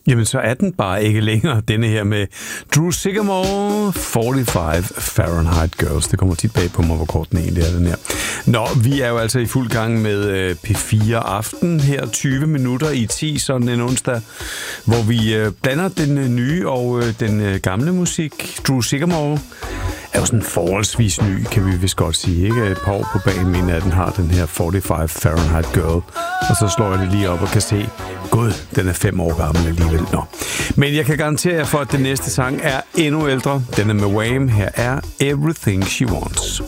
Jamen, så er den bare ikke længere, denne her med Drew Sycamore, 45 Fahrenheit Girls. Det kommer tit bag på mig, hvor kort den egentlig er, den her. Nå, vi er jo altså i fuld gang med P4 Aften her, 20 minutter i 10, sådan en onsdag, hvor vi blander den nye og den gamle musik. Drew Sycamore er jo sådan forholdsvis ny, kan vi vist godt sige, ikke? Et par år på banen, men at den har den her 45 Fahrenheit Girl. Og så slår jeg det lige op og kan se, gud, den er 5 år gammel alligevel. Nå. Men jeg kan garantere jer for, at den næste sang er endnu ældre. Den er med Wham. Her er Everything She Wants.